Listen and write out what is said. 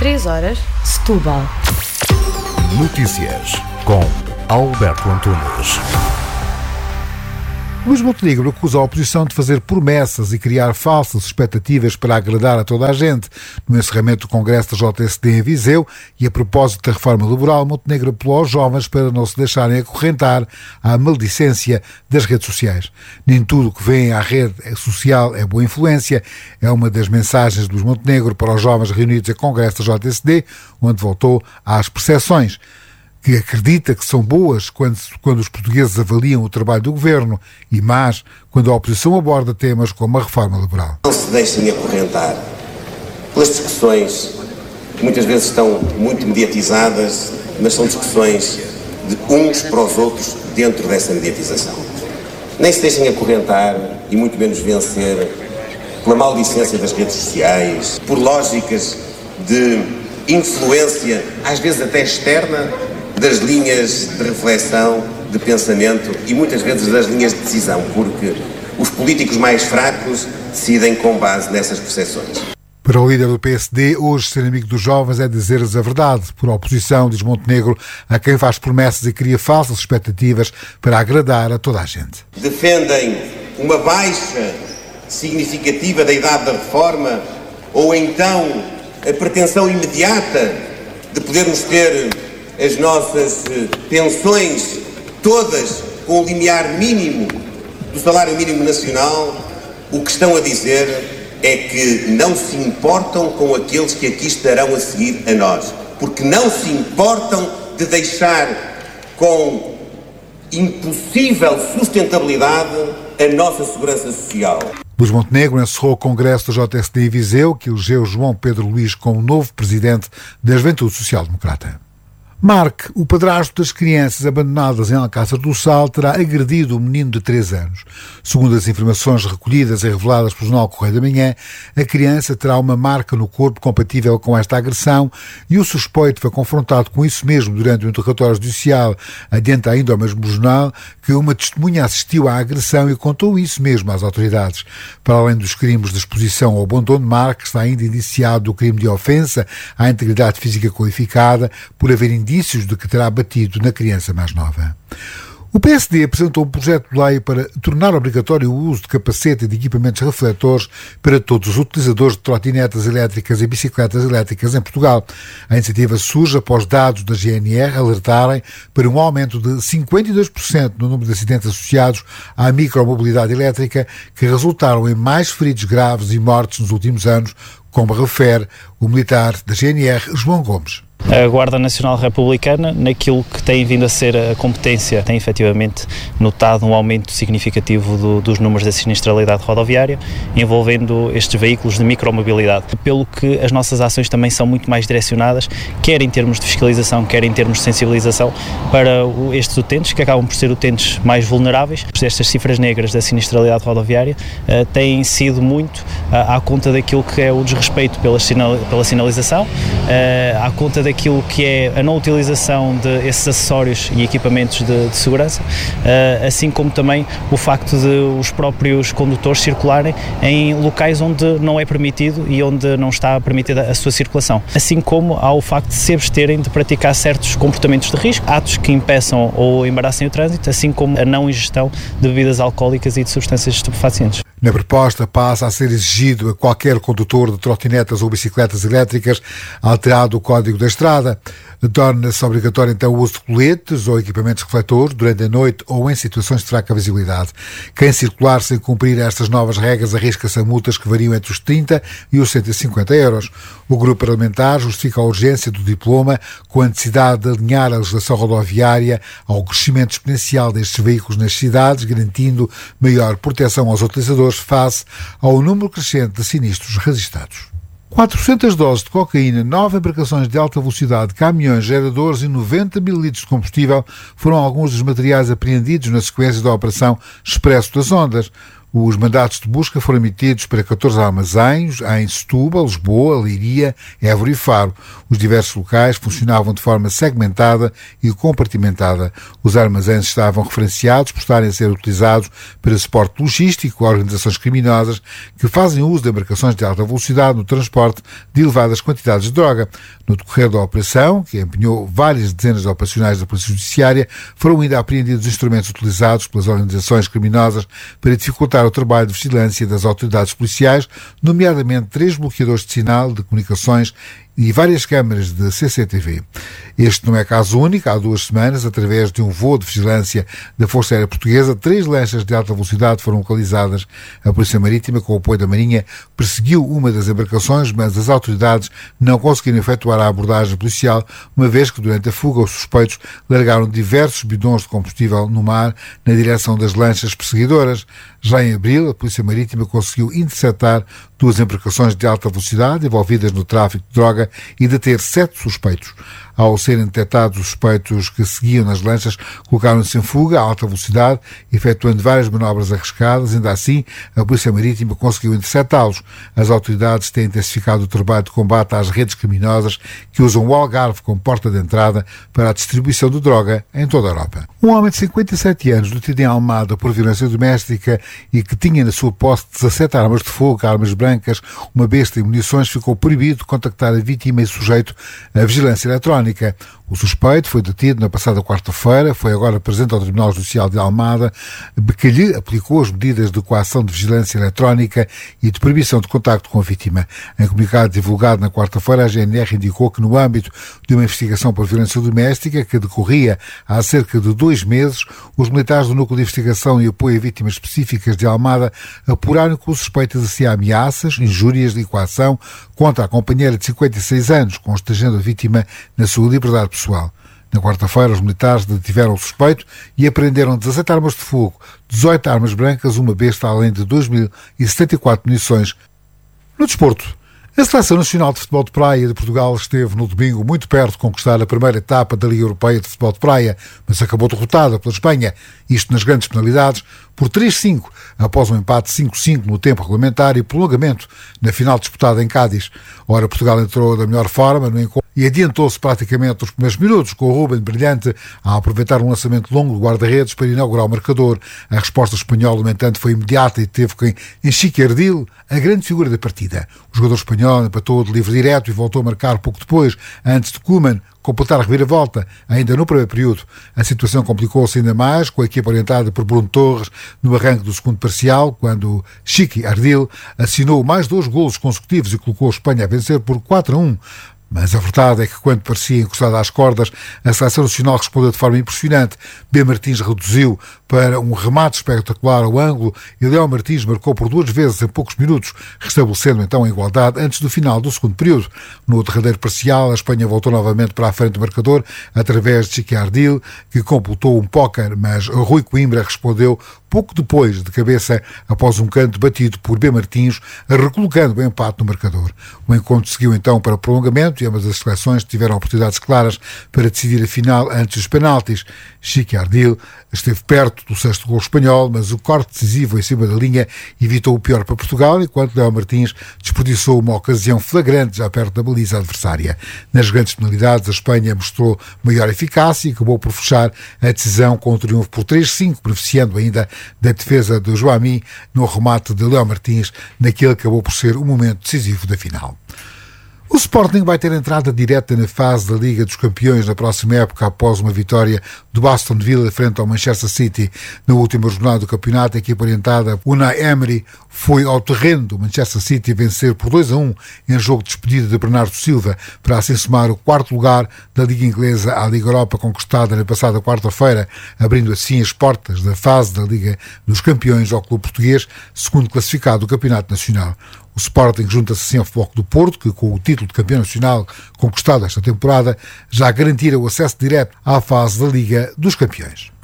3 horas, Setúbal. Notícias com Alberto Antunes. Luís Montenegro acusa a oposição de fazer promessas e criar falsas expectativas para agradar a toda a gente. No encerramento do Congresso da JSD em Viseu e a propósito da reforma laboral, Montenegro apelou aos jovens para não se deixarem acorrentar à maledicência das redes sociais. Nem tudo o que vem à rede social é boa influência. É uma das mensagens de Luís Montenegro para os jovens reunidos em Congresso da JSD, onde voltou às percepções que acredita que são boas quando os portugueses avaliam o trabalho do governo e más quando a oposição aborda temas como a reforma laboral. Não se deixem acorrentar pelas discussões que muitas vezes estão muito mediatizadas, mas são discussões de uns para os outros dentro dessa mediatização. Nem se deixem acorrentar e muito menos vencer pela maldicência das redes sociais, por lógicas de influência, às vezes até externa, das linhas de reflexão, de pensamento e muitas vezes das linhas de decisão, porque os políticos mais fracos decidem com base nessas percepções. Para o líder do PSD, hoje ser amigo dos jovens é dizer-lhes a verdade, por oposição, diz Montenegro, a quem faz promessas e cria falsas expectativas para agradar a toda a gente. Defendem uma baixa significativa da idade da reforma ou então a pretensão imediata de podermos ter as nossas pensões todas com o limiar mínimo do salário mínimo nacional. O que estão a dizer é que não se importam com aqueles que aqui estarão a seguir a nós, porque não se importam de deixar com impossível sustentabilidade a nossa segurança social. Luís Montenegro encerrou o Congresso da JSD em Viseu, que elegeu João Pedro Luís como novo presidente da Juventude Social Democrata. Mark, o padrasto das crianças abandonadas em Alcácer do Sal, terá agredido um menino de 3 anos. Segundo as informações recolhidas e reveladas pelo jornal Correio da Manhã, a criança terá uma marca no corpo compatível com esta agressão e o suspeito foi confrontado com isso mesmo durante o interrogatório judicial. Adianta ainda ao mesmo jornal que uma testemunha assistiu à agressão e contou isso mesmo às autoridades. Para além dos crimes de exposição ao abandono, Mark está ainda indiciado do crime de ofensa à integridade física qualificada por haver indícios de que terá batido na criança mais nova. O PSD apresentou um projeto de lei para tornar obrigatório o uso de capacete e de equipamentos refletores para todos os utilizadores de trotinetas elétricas e bicicletas elétricas em Portugal. A iniciativa surge após dados da GNR alertarem para um aumento de 52% no número de acidentes associados à micromobilidade elétrica, que resultaram em mais feridos graves e mortes nos últimos anos, como refere o militar da GNR, João Gomes. A Guarda Nacional Republicana, naquilo que tem vindo a ser a competência, tem efetivamente notado um aumento significativo dos números da sinistralidade rodoviária envolvendo estes veículos de micromobilidade, pelo que as nossas ações também são muito mais direcionadas, quer em termos de fiscalização, quer em termos de sensibilização, para estes utentes, que acabam por ser utentes mais vulneráveis. Estas cifras negras da sinistralidade rodoviária têm sido muito à conta daquilo que é o desrespeito pela sinalização, à conta daquilo que é a não utilização desses acessórios e equipamentos de segurança, assim como também o facto de os próprios condutores circularem em locais onde não é permitido e onde não está permitida a sua circulação, assim como há o facto de se absterem de praticar certos comportamentos de risco, atos que impeçam ou embaraçem o trânsito, assim como a não ingestão de bebidas alcoólicas e de substâncias estupefacientes. Na proposta passa a ser exigido a qualquer condutor de trotinetas ou bicicletas elétricas alterado o código da estrada. Torna-se obrigatório então o uso de coletes ou equipamentos refletores durante a noite ou em situações de fraca visibilidade. Quem circular sem cumprir estas novas regras arrisca-se a multas que variam entre os 30 e os 150 euros. O grupo parlamentar justifica a urgência do diploma com a necessidade de alinhar a legislação rodoviária ao crescimento exponencial destes veículos nas cidades, garantindo maior proteção aos utilizadores face ao número crescente de sinistros registados. 400 doses de cocaína, 9 embarcações de alta velocidade, caminhões, geradores e 90 mil litros de combustível foram alguns dos materiais apreendidos na sequência da Operação Expresso das Ondas. Os mandatos de busca foram emitidos para 14 armazéns em Setúbal, Lisboa, Leiria, Évora e Faro. Os diversos locais funcionavam de forma segmentada e compartimentada. Os armazéns estavam referenciados por estarem a ser utilizados para suporte logístico a organizações criminosas que fazem uso de embarcações de alta velocidade no transporte de elevadas quantidades de droga. No decorrer da operação, que empenhou várias dezenas de operacionais da Polícia Judiciária, foram ainda apreendidos instrumentos utilizados pelas organizações criminosas para dificultar o trabalho de vigilância das autoridades policiais, nomeadamente 3 bloqueadores de sinal de comunicações e várias câmaras de CCTV. Este não é caso único. Há 2 semanas, através de um voo de vigilância da Força Aérea Portuguesa, 3 lanchas de alta velocidade foram localizadas. A Polícia Marítima, com o apoio da Marinha, perseguiu uma das embarcações, mas as autoridades não conseguiram efetuar a abordagem policial, uma vez que durante a fuga os suspeitos largaram diversos bidões de combustível no mar na direção das lanchas perseguidoras. Já em abril, a Polícia Marítima conseguiu interceptar 2 embarcações de alta velocidade envolvidas no tráfico de droga e deter 7 suspeitos. Ao serem detectados os suspeitos que seguiam nas lanchas, colocaram-se em fuga a alta velocidade, efetuando várias manobras arriscadas. Ainda assim, a Polícia Marítima conseguiu interceptá-los. As autoridades têm intensificado o trabalho de combate às redes criminosas que usam o Algarve como porta de entrada para a distribuição de droga em toda a Europa. Um homem de 57 anos, detido em Almada por violência doméstica e que tinha na sua posse 17 armas de fogo, armas brancas, uma besta e munições, ficou proibido de contactar a vítima e sujeito à vigilância eletrónica. O suspeito foi detido na passada quarta-feira, foi agora presente ao Tribunal Judicial de Almada, que lhe aplicou as medidas de coação de vigilância eletrónica e de proibição de contacto com a vítima. Em comunicado divulgado na quarta-feira, a GNR indicou que no âmbito de uma investigação por violência doméstica que decorria há cerca de 2 meses, os militares do Núcleo de Investigação e Apoio a Vítimas Específicas de Almada apuraram que o suspeito exercia ameaças, injúrias e coação contra a companheira de 56 anos, constrangendo a vítima na sua liberdade pessoal. Na quarta-feira, os militares detiveram o suspeito e apreenderam 17 armas de fogo, 18 armas brancas, uma besta, além de 2.074 munições. No desporto, a Seleção Nacional de Futebol de Praia de Portugal esteve no domingo muito perto de conquistar a primeira etapa da Liga Europeia de Futebol de Praia, mas acabou derrotada pela Espanha, isto nas grandes penalidades, por 3-5, após um empate 5-5 no tempo regulamentar e prolongamento na final disputada em Cádiz. Ora, Portugal entrou da melhor forma no encontro e adiantou-se praticamente nos primeiros minutos, com o Ruben brilhante a aproveitar um lançamento longo do guarda-redes para inaugurar o marcador. A resposta espanhola, no entanto, foi imediata e teve com Enrique Ardil a grande figura da partida. O jogador espanhol empatou de livre direto e voltou a marcar pouco depois, antes de Koeman completar a reviravolta, ainda no primeiro período. A situação complicou-se ainda mais, com a equipa orientada por Bruno Torres no arranque do segundo parcial, quando Chiqui Ardil assinou mais 2 golos consecutivos e colocou a Espanha a vencer por 4-1. Mas a verdade é que, quando parecia encostada às cordas, a Seleção Nacional respondeu de forma impressionante. B. Martins reduziu para um remate espetacular ao ângulo e Léo Martins marcou por 2 vezes em poucos minutos, restabelecendo então a igualdade antes do final do segundo período. No derradeiro parcial, a Espanha voltou novamente para a frente do marcador através de Chiqui Ardil, que completou um póquer, mas Rui Coimbra respondeu pouco depois, de cabeça, após um canto batido por B. Martins, recolocando o empate no marcador. O encontro seguiu então para o prolongamento e ambas as seleções tiveram oportunidades claras para decidir a final antes dos penaltis. Chiqui Ardil esteve perto do 6º golo espanhol, mas o corte decisivo em cima da linha evitou o pior para Portugal, enquanto Léo Martins desperdiçou uma ocasião flagrante já perto da baliza adversária. Nas grandes penalidades, a Espanha mostrou maior eficácia e acabou por fechar a decisão com um triunfo por 3-5, beneficiando ainda da defesa de Joami no remate de Léo Martins, naquele que acabou por ser o momento decisivo da final. O Sporting vai ter entrada direta na fase da Liga dos Campeões na próxima época, após uma vitória do Aston Villa frente ao Manchester City. Na última jornada do campeonato, a equipa orientada por Unai Emery foi ao terreno do Manchester City vencer por 2-1 em jogo de despedida de Bernardo Silva, para assim somar o 4º lugar da Liga Inglesa à Liga Europa, conquistada na passada quarta-feira, abrindo assim as portas da fase da Liga dos Campeões ao clube português, segundo classificado do Campeonato Nacional. O Sporting junta-se assim ao Futebol Clube do Porto, que com o título de campeão nacional conquistado esta temporada, já garantira o acesso direto à fase da Liga dos Campeões.